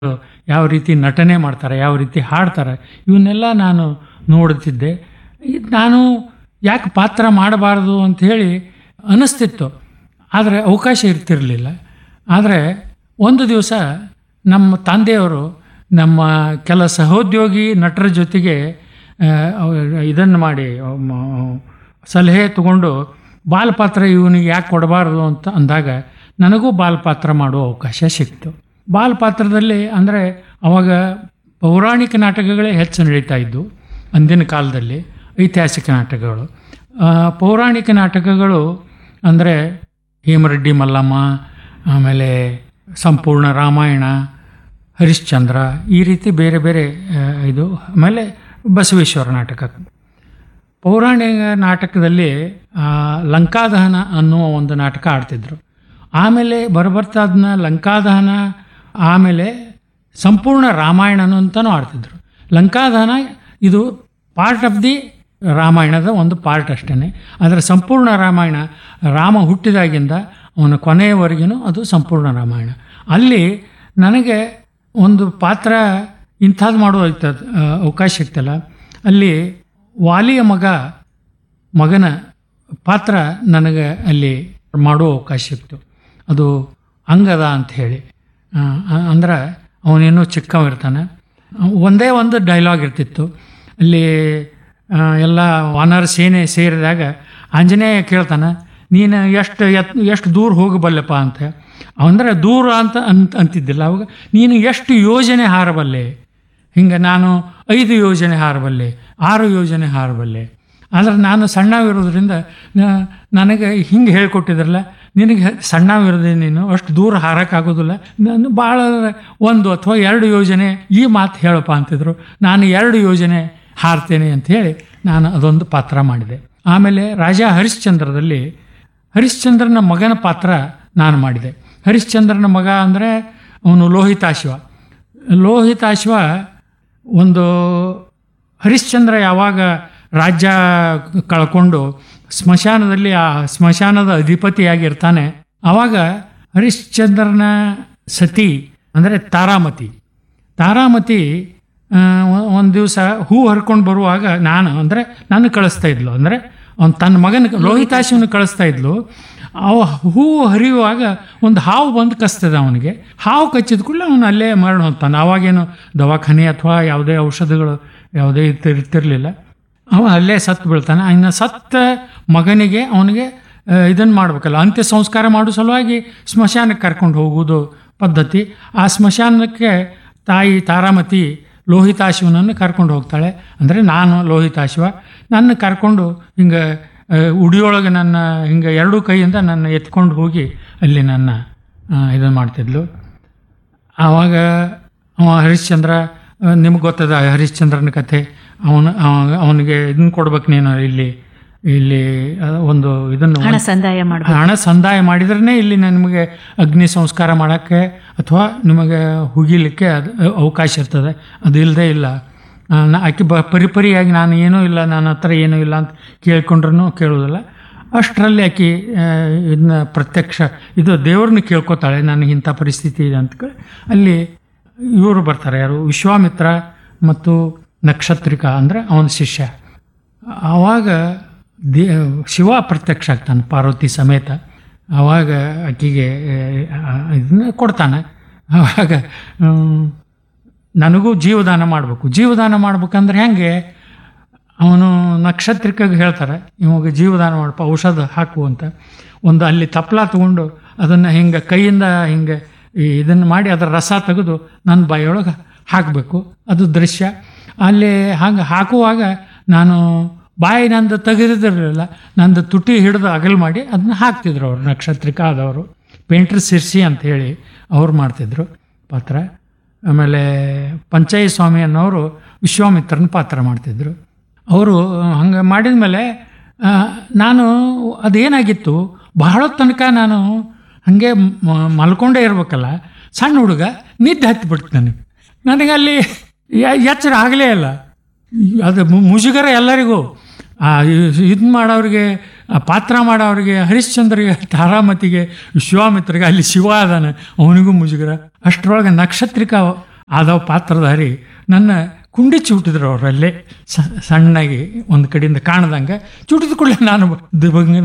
ಯಾವ ರೀತಿ ನಟನೆ ಮಾಡ್ತಾರೆ, ಯಾವ ರೀತಿ ಹಾಡ್ತಾರೆ, ಇವನ್ನೆಲ್ಲ ನಾನು ನೋಡುತ್ತಿದ್ದೆ. ನಾನು ಯಾಕೆ ಪಾತ್ರ ಮಾಡಬಾರ್ದು ಅಂಥೇಳಿ ಅನ್ನಿಸ್ತಿತ್ತು, ಆದರೆ ಅವಕಾಶ ಇರ್ತಿರಲಿಲ್ಲ. ಆದರೆ ಒಂದು ದಿವಸ ನಮ್ಮ ತಂದೆಯವರು ನಮ್ಮ ಕೆಲ ಸಹೋದ್ಯೋಗಿ ನಟರ ಜೊತೆಗೆ ಇದನ್ನು ಮಾಡಿ ಸಲಹೆ ತಗೊಂಡು ಬಾಲಪಾತ್ರ ಇವನಿಗೆ ಯಾಕೆ ಕೊಡಬಾರ್ದು ಅಂತ ಅಂದಾಗ ನನಗೂ ಬಾಲಪಾತ್ರ ಮಾಡುವ ಅವಕಾಶ ಸಿಕ್ತು. ಬಾಲಪಾತ್ರದಲ್ಲಿ ಅಂದರೆ ಅವಾಗ ಪೌರಾಣಿಕ ನಾಟಕಗಳೇ ಹೆಚ್ಚು ನಡೀತಾ ಇದ್ದು ಅಂದಿನ ಕಾಲದಲ್ಲಿ, ಐತಿಹಾಸಿಕ ನಾಟಕಗಳು. ಪೌರಾಣಿಕ ನಾಟಕಗಳು ಅಂದರೆ ಹೇಮರೆಡ್ಡಿ ಮಲ್ಲಮ್ಮ, ಆಮೇಲೆ ಸಂಪೂರ್ಣ ರಾಮಾಯಣ, ಹರಿಶ್ಚಂದ್ರ, ಈ ರೀತಿ ಬೇರೆ ಬೇರೆ ಇದು, ಆಮೇಲೆ ಬಸವೇಶ್ವರ ನಾಟಕ. ಪೌರಾಣಿಕ ನಾಟಕದಲ್ಲಿ ಲಂಕಾದಹನ ಅನ್ನುವ ಒಂದು ನಾಟಕ ಆಡ್ತಿದ್ರು. ಆಮೇಲೆ ಬರ್ತಾ ಅದನ್ನ ಲಂಕಾದಹನ, ಆಮೇಲೆ ಸಂಪೂರ್ಣ ರಾಮಾಯಣನು ಅಂತಲೂ ಆಡ್ತಿದ್ರು. ಲಂಕಾದಹನ ಇದು ಪಾರ್ಟ್ ಆಫ್ ದಿ ರಾಮಾಯಣದ ಒಂದು ಪಾರ್ಟ್ ಅಷ್ಟೇ. ಆದರೆ ಸಂಪೂರ್ಣ ರಾಮಾಯಣ ರಾಮ ಹುಟ್ಟಿದಾಗಿಂದ ಅವನ ಕೊನೆಯವರೆಗೂ ಅದು ಸಂಪೂರ್ಣ ರಾಮಾಯಣ. ಅಲ್ಲಿ ನನಗೆ ಒಂದು ಪಾತ್ರ ಇಂಥದ್ದು ಮಾಡೋ ಅವಕಾಶ ಸಿಗ್ತಲ್ಲ, ಅಲ್ಲಿ ವಾಲಿಯ ಮಗನ ಪಾತ್ರ ನನಗೆ ಅಲ್ಲಿ ಮಾಡೋ ಅವಕಾಶ ಸಿಕ್ತು. ಅದು ಅಂಗದ ಅಂಥೇಳಿ. ಅಂದ್ರೆ ಅವನೇನೋ ಚಿಕ್ಕವಿರ್ತಾನೆ. ಒಂದೇ ಒಂದು ಡೈಲಾಗ್ ಇರ್ತಿತ್ತು ಅಲ್ಲಿ. ಎಲ್ಲ ವಾನರ ಸೇನೆ ಸೇರಿದಾಗ ಆಂಜನೇಯ ಕೇಳ್ತಾನೆ, ನೀನು ಎಷ್ಟು ದೂರ ಹೋಗಬಲ್ಲೆಪ್ಪ ಅಂತ. ಅಂದರೆ ದೂರ ಅಂತಿದ್ದಿಲ್ಲ ಅವಾಗ. ನೀನು ಎಷ್ಟು ಯೋಜನೆ ಹಾರಬಲ್ಲೆ? ಹಿಂಗೆ ನಾನು 5 ಯೋಜನೆ ಹಾರಬಲ್ಲೆ, 6 ಯೋಜನೆ ಹಾರಬಲ್ಲೆ. ಆದರೆ ನಾನು ಸಣ್ಣವಿರೋದ್ರಿಂದ ನನಗೆ ಹಿಂಗೆ ಹೇಳ್ಕೊಟ್ಟಿದ್ರಲ್ಲ, ನಿನಗೆ ಸಣ್ಣವಿರೋದೇ, ನೀನು ಅಷ್ಟು ದೂರ ಹಾರೋಕ್ಕಾಗೋದಿಲ್ಲ, ನಾನು ಭಾಳ 1 ಅಥವಾ 2 ಯೋಜನೆ ಈ ಮಾತು ಹೇಳಪ್ಪ ಅಂತಿದ್ರು. ನಾನು 2 ಯೋಜನೆ ಹಾರ್ತೇನೆ ಅಂಥೇಳಿ ನಾನು ಅದೊಂದು ಪಾತ್ರ ಮಾಡಿದೆ. ಆಮೇಲೆ ರಾಜಾ ಹರಿಶ್ಚಂದ್ರದಲ್ಲಿ ಹರಿಶ್ಚಂದ್ರನ ಮಗನ ಪಾತ್ರ ನಾನು ಮಾಡಿದೆ. ಹರಿಶ್ಚಂದ್ರನ ಮಗ ಅಂದರೆ ಅವನು ಲೋಹಿತಾಶ್ವ. ಒಂದು ಹರಿಶ್ಚಂದ್ರ ಯಾವಾಗ ರಾಜ್ಯ ಕಳ್ಕೊಂಡು ಸ್ಮಶಾನದಲ್ಲಿ ಆ ಸ್ಮಶಾನದ ಅಧಿಪತಿಯಾಗಿರ್ತಾನೆ, ಆವಾಗ ಹರಿಶ್ಚಂದ್ರನ ಸತಿ ಅಂದರೆ ತಾರಾಮತಿ ಒಂದು ದಿವಸ ಹೂ ಹರ್ಕೊಂಡು ಬರುವಾಗ ನನ್ನ ಕಳಿಸ್ತಾ ಇದ್ಲು. ಅಂದರೆ ಅವ್ನು ತನ್ನ ಮಗನ ಲೋಹಿತಾಶ್ವನ ಕಳಿಸ್ತಾ ಇದ್ಲು. ಅವ ಹೂ ಹರಿಯುವಾಗ ಒಂದು ಹಾವು ಬಂದು ಕಚ್ತದೆ ಅವನಿಗೆ. ಹಾವು ಕಚ್ಚಿದ ಕೂಡಲೇ ಅವನು ಅಲ್ಲೇ ಮರಣ ಹೊಂತಾನೆ. ಆವಾಗೇನು ದವಾಖಾನೆ ಅಥವಾ ಯಾವುದೇ ಔಷಧಿಗಳು ಯಾವುದೇ ಇರ್ತಿರಲಿಲ್ಲ. ಅವ ಅಲ್ಲೇ ಸತ್ತು ಬೀಳ್ತಾನೆ. ಇನ್ನು ಸತ್ತ ಮಗನಿಗೆ ಅವನಿಗೆ ಇದನ್ನು ಮಾಡಬೇಕಲ್ಲ, ಅಂತ್ಯ ಸಂಸ್ಕಾರ ಮಾಡೋ ಸಲುವಾಗಿ ಸ್ಮಶಾನಕ್ಕೆ ಕರ್ಕೊಂಡು ಹೋಗೋದು ಪದ್ಧತಿ. ಆ ಸ್ಮಶಾನಕ್ಕೆ ತಾಯಿ ತಾರಾಮತಿ ಲೋಹಿತಾಶ್ವನನ್ನು ಕರ್ಕೊಂಡು ಹೋಗ್ತಾಳೆ. ಅಂದರೆ ನಾನು ಲೋಹಿತಾಶ್ವ, ನನ್ನ ಕರ್ಕೊಂಡು ಹಿಂಗೆ ಉಡಿಯೊಳಗೆ ನನ್ನ ಹಿಂಗೆ 2 ಕೈಯಿಂದ ನನ್ನ ಎತ್ಕೊಂಡು ಹೋಗಿ ಅಲ್ಲಿ ನನ್ನ ಇದನ್ನು ಮಾಡ್ತಿದ್ಲು. ಆವಾಗ ಹರಿಶ್ಚಂದ್ರ, ನಿಮ್ಗೆ ಗೊತ್ತದ ಹರಿಶ್ಚಂದ್ರನ ಕಥೆ. ಅವನಿಗೆ ಇದನ್ನು ಕೊಡ್ಬೇಕು, ನೀನು ಇಲ್ಲಿ ಒಂದು ಇದನ್ನು ಹಣ ಸಂದಾಯ ಮಾಡಿದ್ರೇ ಇಲ್ಲಿ ನಿಮಗೆ ಅಗ್ನಿ ಸಂಸ್ಕಾರ ಮಾಡೋಕ್ಕೆ ಅಥವಾ ನಿಮಗೆ ಹುಗಿಲಿಕ್ಕೆ ಅದು ಅವಕಾಶ ಇರ್ತದೆ. ಅದು ಇಲ್ಲದೇ ಇಲ್ಲ. ಆಕೆ ಪರಿಪರಿಯಾಗಿ ನಾನು ಏನೂ ಇಲ್ಲ, ನನ್ನ ಹತ್ರ ಏನೂ ಇಲ್ಲ ಅಂತ ಕೇಳ್ಕೊಂಡ್ರೂ ಕೇಳೋದಿಲ್ಲ. ಅಷ್ಟರಲ್ಲಿ ಆಕೆ ಇದನ್ನ ಪ್ರತ್ಯಕ್ಷ ಇದು ದೇವ್ರನ್ನ ಕೇಳ್ಕೊತಾಳೆ, ನನಗೆ ಇಂಥ ಪರಿಸ್ಥಿತಿ ಇದೆ ಅಂತ. ಅಲ್ಲಿ ಇವರು ಬರ್ತಾರೆ, ಯಾರು, ವಿಶ್ವಾಮಿತ್ರ ಮತ್ತು ನಕ್ಷತ್ರಿಕ ಅಂದರೆ ಅವನ ಶಿಷ್ಯ. ಆವಾಗ ಶಿವ ಪ್ರತ್ಯಕ್ಷ ಆಗ್ತಾನೆ ಪಾರ್ವತಿ ಸಮೇತ. ಆವಾಗ ಆಕೆಗೆ ಇದನ್ನ ಕೊಡ್ತಾನೆ. ಆವಾಗ ನನಗೂ ಜೀವದಾನ ಮಾಡ್ಬೇಕಂದ್ರೆ ಹೆಂಗೆ, ಅವನು ನಕ್ಷತ್ರಿಕಾಗ ಹೇಳ್ತಾರೆ, ಇವಾಗ ಜೀವದಾನ ಮಾಡಪ್ಪ, ಔಷಧ ಹಾಕು ಅಂತ. ಒಂದು ಅಲ್ಲಿ ತಪ್ಪಲ ತಗೊಂಡು ಅದನ್ನು ಹಿಂಗೆ ಕೈಯಿಂದ ಹಿಂಗೆ ಇದನ್ನು ಮಾಡಿ ಅದರ ರಸ ತೆಗೆದು ನನ್ನ ಬಾಯಿಯೊಳಗೆ ಹಾಕಬೇಕು. ಅದು ದೃಶ್ಯ. ಅಲ್ಲಿ ಹಂಗೆ ಹಾಕುವಾಗ ನಾನು ಬಾಯಿ ನಂದು ತೆಗೆದಿರಲಿಲ್ಲ, ನಂದು ತುಟಿ ಹಿಡಿದು ಅಗಲ್ ಮಾಡಿ ಅದನ್ನ ಹಾಕ್ತಿದ್ರು ಅವರು. ನಕ್ಷತ್ರಿಕ ಆದವರು ಪೇಂಟ್ರ್ ಸಿರ್ಸಿ ಅಂಥೇಳಿ ಅವ್ರು ಮಾಡ್ತಿದ್ರು ಪಾತ್ರ. ಆಮೇಲೆ ಪಂಚಾಯಿ ಸ್ವಾಮಿ ಅನ್ನೋರು ವಿಶ್ವಾಮಿತ್ರನ ಪಾತ್ರ ಮಾಡ್ತಿದ್ರು. ಅವರು ಹಂಗೆ ಮಾಡಿದ ಮೇಲೆ ನಾನು ಅದೇನಾಗಿತ್ತು, ಬಹಳ ತನಕ ನಾನು ಹಾಗೆ ಮಲ್ಕೊಂಡೇ ಇರ್ಬೇಕಲ್ಲ, ಸಣ್ಣ ಹುಡುಗ ನಿದ್ದೆ ಹತ್ತಿಬಿಡ್ತು ನನಗೆ ಅಲ್ಲಿ ಎಚ್ಚರ ಆಗಲೇ ಇಲ್ಲ. ಅದು ಮುಜುಗರ ಎಲ್ಲರಿಗೂ, ಇದು ಮಾಡೋರಿಗೆ, ಪಾತ್ರ ಮಾಡೋರಿಗೆ, ಹರಿಶ್ಚಂದ್ರಿಗೆ, ತಾರಾಮತಿಗೆ, ವಿಶ್ವಾಮಿತ್ರಿಗೆ, ಅಲ್ಲಿ ಶಿವ ಅದಾನೆ ಅವನಿಗೂ ಮುಜುಗರ. ಅಷ್ಟರೊಳಗೆ ನಕ್ಷತ್ರಿಕ ಆದವ ಪಾತ್ರಧಾರಿ ನನ್ನ ಕುಂಡಿ ಚೂಟಿದ್ರು ಅವರಲ್ಲೇ ಸಣ್ಣಗೆ ಒಂದು ಕಡೆಯಿಂದ ಕಾಣ್ದಂಗೆ ಚೂಟಿದ ಕೂಡಲೇ ನಾನು ದಿವಂಗನ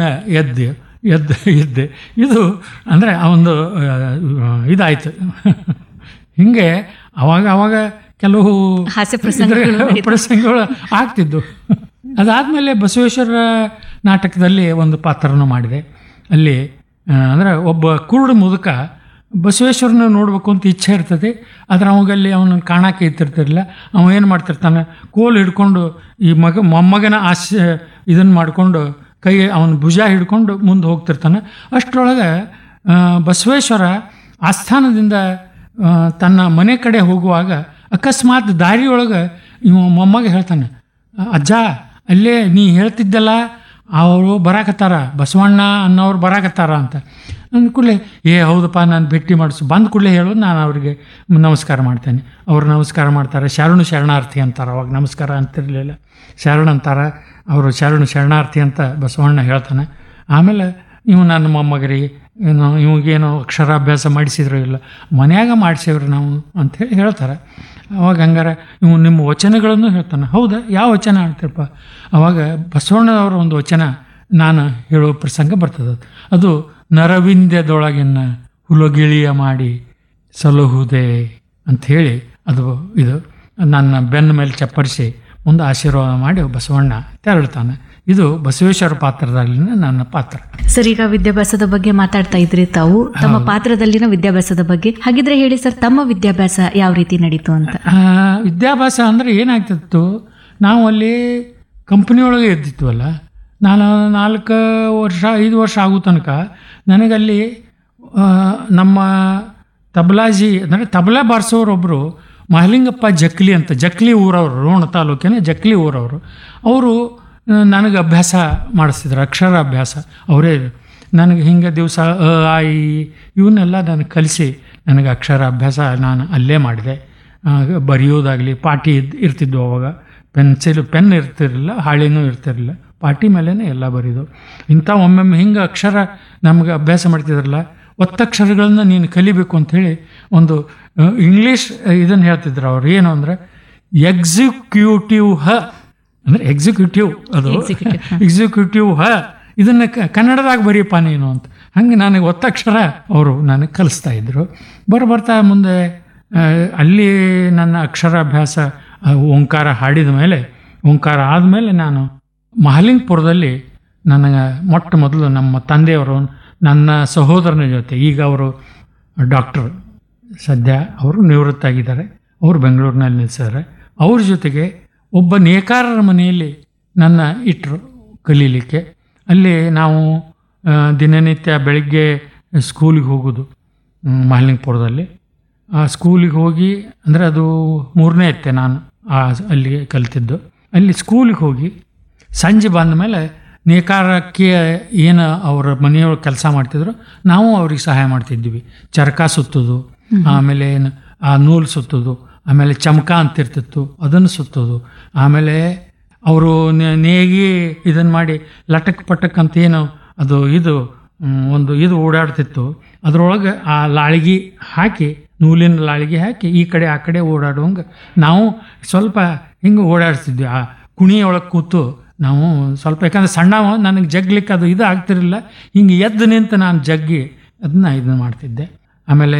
ಇದ್ದೆ. ಇದು ಅಂದರೆ ಒಂದು ಇದಾಯಿತು. ಹೀಗೆ ಅವಾಗ ಕೆಲವು ಹಾಸ್ಯ ಪ್ರಸಂಗಗಳು ಆಗ್ತಿದ್ದು. ಅದಾದಮೇಲೆ ಬಸವೇಶ್ವರ ನಾಟಕದಲ್ಲಿ ಒಂದು ಪಾತ್ರನೂ ಮಾಡಿದೆ. ಅಲ್ಲಿ ಅಂದರೆ ಒಬ್ಬ ಕುರುಡು ಮುದುಕ ಬಸವೇಶ್ವರನ ನೋಡಬೇಕು ಅಂತ ಇಚ್ಛೆ ಇರ್ತದೆ, ಆದರೆ ಅವಾಗಲ್ಲಿ ಅವನನ್ನು ಕಾಣಕ್ಕೆ ಇತ್ತಿರ್ತಿರಲಿಲ್ಲ. ಅವ ಏನು ಮಾಡ್ತಿರ್ತಾನೆ, ಕೋಲು ಹಿಡ್ಕೊಂಡು ಈ ಮೊಮ್ಮಗನ ಇದನ್ನು ಮಾಡಿಕೊಂಡು ಅವನ ಭುಜ ಹಿಡ್ಕೊಂಡು ಮುಂದೆ ಹೋಗ್ತಿರ್ತಾನೆ. ಅಷ್ಟರೊಳಗೆ ಬಸವೇಶ್ವರ ಆಸ್ಥಾನದಿಂದ ತನ್ನ ಮನೆ ಕಡೆ ಹೋಗುವಾಗ ಅಕಸ್ಮಾತ್ ದಾರಿಯೊಳಗೆ ಇವ ಮೊಮ್ಮಗ ಹೇಳ್ತಾನೆ, ಅಜ್ಜ ಅಲ್ಲೇ ನೀ ಹೇಳ್ತಿದ್ದಲ್ಲ ಅವರು ಬರಾಕತ್ತಾರ, ಬಸವಣ್ಣ ಅನ್ನೋರು ಬರಾಕತ್ತಾರ ಅಂತ ಅಂದ ಕೂಡಲೇ ಹೌದಪ್ಪ ನಾನು ಭೇಟಿ ಮಾಡಿಸು, ಬಂದ ಕೂಡಲೇ ಹೇಳು, ನಾನು ಅವ್ರಿಗೆ ನಮಸ್ಕಾರ ಮಾಡ್ತೇನೆ. ಅವ್ರು ನಮಸ್ಕಾರ ಮಾಡ್ತಾರೆ, ಶರಣಾರ್ಥಿ ಅಂತಾರೆ. ಅವಾಗ ನಮಸ್ಕಾರ ಅಂತಿರಲಿಲ್ಲ, ಶರಣ ಅಂತಾರೆ ಅವರು, ಶರಣಾರ್ಥಿ ಅಂತ ಬಸವಣ್ಣ ಹೇಳ್ತಾನೆ. ಆಮೇಲೆ ಇವು ನನ್ನ ಮೊಮ್ಮಗರಿಗೆ ಇವಾಗೇನೋ ಅಕ್ಷರಾಭ್ಯಾಸ ಮಾಡಿಸಿದ್ರು ಇಲ್ಲ, ಮನ್ಯಾಗ ಮಾಡಿಸೇವ್ರಿ ನಾವು ಅಂಥೇಳಿ ಹೇಳ್ತಾರೆ. ಅವಾಗ ಹಂಗಾರೆ ಇವು ನಿಮ್ಮ ವಚನಗಳನ್ನು ಹೇಳ್ತಾನೆ. ಹೌದಾ, ಯಾವ ವಚನ ಹೇಳ್ತೀರಪ್ಪ? ಅವಾಗ ಬಸವಣ್ಣನವರ ಒಂದು ವಚನ ನಾನು ಹೇಳುವ ಪ್ರಸಂಗ ಬರ್ತದೆ. ಅದು ನರವಿಂದ್ಯದೊಳಗಿನ ಹುಲಗಿಳಿಯ ಮಾಡಿ ಸಲಹುವುದೇ ಅಂಥೇಳಿ ಅದು ಇದು ನನ್ನ ಬೆನ್ನ ಮೇಲೆ ಚಪ್ಪರಿಸಿ ಮುಂದೆ ಆಶೀರ್ವಾದ ಮಾಡಿ ಬಸವಣ್ಣ ತೆರಳ್ತಾನೆ. ಇದು ಬಸವೇಶ್ವರ ಪಾತ್ರದಲ್ಲಿನ ನನ್ನ ಪಾತ್ರ. ಸರ್, ಈಗ ವಿದ್ಯಾಭ್ಯಾಸದ ಬಗ್ಗೆ ಮಾತಾಡ್ತಾ ಇದ್ರಿ ತಾವು, ತಮ್ಮ ಪಾತ್ರದಲ್ಲಿನ ವಿದ್ಯಾಭ್ಯಾಸದ ಬಗ್ಗೆ. ಹಾಗಿದ್ರೆ ಹೇಳಿ ಸರ್, ತಮ್ಮ ವಿದ್ಯಾಭ್ಯಾಸ ಯಾವ ರೀತಿ ನಡೀತು ಅಂತ? ವಿದ್ಯಾಭ್ಯಾಸ ಅಂದರೆ ಏನಾಗ್ತಿತ್ತು, ನಾವು ಅಲ್ಲಿ ಕಂಪ್ನಿಯೊಳಗೆ ಇದ್ದಿತ್ವಲ್ಲ. ನಾನು 5 ವರ್ಷ ಆಗೋ ತನಕ ನನಗಲ್ಲಿ ನಮ್ಮ ತಬಲಾಜಿ ಅಂದರೆ ತಬಲಾ ಬಾರಿಸೋರೊಬ್ಬರು ಮಹಲಿಂಗಪ್ಪ ಜಕ್ಲಿ ಅಂತ, ಜಕ್ಲಿ ಊರವರು, ರೋಣ ತಾಲೂಕಿನ ಜಕ್ಲಿ ಊರವರು. ಅವರು ನನಗೆ ಅಭ್ಯಾಸ ಮಾಡಿಸ್ತಿದ್ರು, ಅಕ್ಷರಾಭ್ಯಾಸ. ಅವರೇ ನನಗೆ ಹಿಂಗೆ ದಿವಸ ಆ ಈ ಇವನ್ನೆಲ್ಲ ನನಗೆ ಕಲಿಸಿ ನನಗೆ ಅಕ್ಷರಾಭ್ಯಾಸ ನಾನು ಅಲ್ಲೇ ಮಾಡಿದೆ. ಬರೆಯೋದಾಗಲಿ ಪಾಟಿ ಇರ್ತಿದ್ವು. ಅವಾಗ ಪೆನ್ ಇರ್ತಿರಲಿಲ್ಲ, ಹಾಳೆನೂ ಇರ್ತಿರಲಿಲ್ಲ, ಪಾಟಿ ಮೇಲೇ ಎಲ್ಲ ಬರೆಯೋದು. ಇಂಥ ಒಮ್ಮೊಮ್ಮೆ ಹಿಂಗೆ ಅಕ್ಷರ ನಮಗೆ ಅಭ್ಯಾಸ ಮಾಡ್ತಿದ್ರಲ್ಲ, ಒತ್ತಕ್ಷರಗಳನ್ನ ನೀನು ಕಲಿಬೇಕು ಅಂಥೇಳಿ ಒಂದು ಇಂಗ್ಲೀಷ್ ಇದನ್ನು ಹೇಳ್ತಿದ್ರು ಅವ್ರು. ಏನು ಅಂದರೆ ಎಕ್ಸಿಕ್ಯೂಟಿವ್ ಅಂದರೆ ಎಕ್ಸಿಕ್ಯೂಟಿವ್, ಅದು ಎಕ್ಸಿಕ್ಯೂಟಿವ್ ಇದನ್ನು ಕನ್ನಡದಾಗ ಬರೀಪ್ಪ ನೀನು ಅಂತ. ಹಂಗೆ ನನಗೆ ಒತ್ತಕ್ಷರ ಅವರು ನನಗೆ ಕಲಿಸ್ತಾ ಇದ್ದರು. ಬರ್ತಾ ಮುಂದೆ ಅಲ್ಲಿ ನನ್ನ ಅಕ್ಷರಾಭ್ಯಾಸ ಓಂಕಾರ ಹಾಡಿದ ಮೇಲೆ, ಓಂಕಾರ ಆದಮೇಲೆ ನಾನು ಮಹಲಿಂಗಪುರದಲ್ಲಿ ನನಗೆ ಮೊಟ್ಟ ಮೊದಲು ನಮ್ಮ ತಂದೆಯವರು ನನ್ನ ಸಹೋದರನ ಜೊತೆ, ಈಗ ಅವರು ಡಾಕ್ಟರ್, ಸದ್ಯ ಅವರು ನಿವೃತ್ತಾಗಿದ್ದಾರೆ, ಅವರು ಬೆಂಗಳೂರಿನಲ್ಲಿ ನಿಲ್ಲಿಸಿದ್ದಾರೆ. ಅವ್ರ ಜೊತೆಗೆ ಒಬ್ಬ ನೇಕಾರರ ಮನೆಯಲ್ಲಿ ನನ್ನ ಇಟ್ಟರು ಕಲೀಲಿಕ್ಕೆ. ಅಲ್ಲಿ ನಾವು ದಿನನಿತ್ಯ ಬೆಳಗ್ಗೆ ಸ್ಕೂಲಿಗೆ ಹೋಗೋದು ಮಹಲಿಂಗಪುರದಲ್ಲಿ. ಆ ಸ್ಕೂಲಿಗೆ ಹೋಗಿ, ಅಂದರೆ ಅದು 3ನೇ ಎತ್ತೆ ನಾನು ಅಲ್ಲಿಗೆ ಕಲಿತಿದ್ದು. ಅಲ್ಲಿ ಸ್ಕೂಲಿಗೆ ಹೋಗಿ ಸಂಜೆ ಬಂದ ಮೇಲೆ ನೇಕಾರಕ್ಕೆ ಏನು ಅವರ ಮನೆಯೊಳಗೆ ಕೆಲಸ ಮಾಡ್ತಿದ್ರು, ನಾವು ಅವ್ರಿಗೆ ಸಹಾಯ ಮಾಡ್ತಿದ್ವಿ. ಚರಕ ಸುತ್ತೋದು, ಆಮೇಲೆ ಆ ನೂಲು ಸುತ್ತೋದು, ಆಮೇಲೆ ಚಮಕ ಅಂತಿರ್ತಿತ್ತು ಅದನ್ನು ಸುತ್ತೋದು, ಆಮೇಲೆ ಅವರು ನೇಗಿ ಇದನ್ನು ಮಾಡಿ ಲಟಕ್ ಪಟಕ್ ಅಂತ ಏನು ಅದು ಇದು ಓಡಾಡ್ತಿತ್ತು. ಅದರೊಳಗೆ ಆ ಲಾಳಿಗೆ ಹಾಕಿ, ನೂಲಿನ ಲಾಳಿಗೆ ಹಾಕಿ ಈ ಕಡೆ ಆ ಕಡೆ ಓಡಾಡುವಂಗೆ ನಾವು ಸ್ವಲ್ಪ ಹಿಂಗೆ ಓಡಾಡ್ತಿದ್ವಿ. ಆ ಕುಣಿಯೊಳಗೆ ಕೂತು ನಾವು ಸ್ವಲ್ಪ, ಯಾಕಂದರೆ ಸಣ್ಣವ, ನನಗೆ ಜಗ್ಲಿಕ್ಕೆ ಅದು ಇದು ಆಗ್ತಿರಲಿಲ್ಲ. ಹಿಂಗೆ ಎದ್ದು ನಿಂತು ನಾನು ಜಗ್ಗಿ ಇದನ್ನು ಮಾಡ್ತಿದ್ದೆ. ಆಮೇಲೆ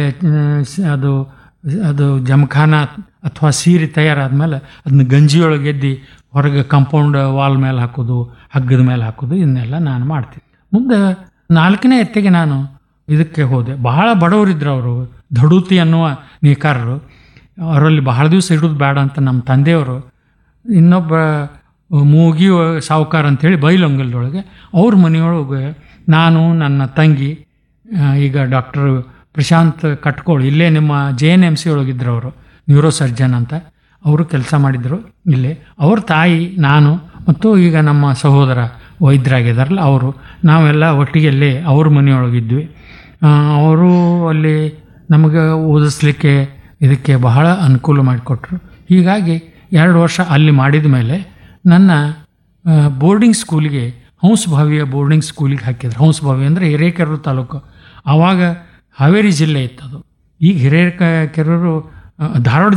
ಅದು ಜಮಖಾನ ಅಥವಾ ಸೀರೆ ತಯಾರಾದ್ಮೇಲೆ ಅದನ್ನ ಗಂಜಿಯೊಳಗೆ ಎದ್ದು ಹೊರಗೆ ಕಾಂಪೌಂಡ್ ವಾಲ್ ಮೇಲೆ ಹಾಕೋದು, ಹಗ್ಗದ ಮೇಲೆ ಹಾಕೋದು, ಇದನ್ನೆಲ್ಲ ನಾನು ಮಾಡ್ತಿದ್ದೆ. ಮುಂದೆ 4ನೇ ಎತ್ತೆಗೆ ನಾನು ಇದಕ್ಕೆ ಹೋದೆ. ಬಹಳ ಬಡವರಿದ್ರು ಅವರು, ದಡೂತಿ ಅನ್ನುವ ನೇಕಾರರು. ಅವರಲ್ಲಿ ಬಹಳ ದಿವಸ ಇಡೋದು ಬೇಡ ಅಂತ ನಮ್ಮ ತಂದೆಯವರು ಇನ್ನೊಬ್ಬ ಮೂಗಿ ಸಾವುಕಾರ ಅಂಥೇಳಿ ಬೈಲೊಂಗಲದೊಳಗೆ ಅವ್ರ ಮನೆಯೊಳಗೆ ನಾನು, ನನ್ನ ತಂಗಿ, ಈಗ ಡಾಕ್ಟರ್ ಪ್ರಶಾಂತ್ ಕಟ್ಕೋಳು, ಇಲ್ಲೇ ನಿಮ್ಮ JNMC ಒಳಗಿದ್ರು ಅವರು, ನ್ಯೂರೋ ಸರ್ಜನ್ ಅಂತ, ಅವರು ಕೆಲಸ ಮಾಡಿದರು ಇಲ್ಲೇ. ಅವ್ರ ತಾಯಿ, ನಾನು ಮತ್ತು ಈಗ ನಮ್ಮ ಸಹೋದರ ವೈದ್ಯರಾಗಿದ್ದಾರಲ್ಲ ಅವರು, ನಾವೆಲ್ಲ ಒಟ್ಟಿಗೆ ಅಲ್ಲೇ ಅವ್ರ ಮನೆಯೊಳಗಿದ್ವಿ. ಅವರು ಅಲ್ಲಿ ನಮಗೆ ಓದಿಸ್ಲಿಕ್ಕೆ ಇದಕ್ಕೆ ಬಹಳ ಅನುಕೂಲ ಮಾಡಿಕೊಟ್ರು. ಹೀಗಾಗಿ 2 ವರ್ಷ ಅಲ್ಲಿ ಮಾಡಿದ ಮೇಲೆ ನನ್ನ ಬೋರ್ಡಿಂಗ್ ಸ್ಕೂಲಿಗೆ, ಹಂಸಭಾವಿಯ ಬೋರ್ಡಿಂಗ್ ಸ್ಕೂಲಿಗೆ ಹಾಕಿದ್ರು. ಹಂಸಭಾವಿ ಅಂದರೆ ಹಿರೇಕೆರೂರು ತಾಲೂಕು. ಆವಾಗ ಹಾವೇರಿ ಜಿಲ್ಲೆ ಇತ್ತದು. ಈಗ ಹಿರೇಕೆರೂರು ಧಾರವಾಡ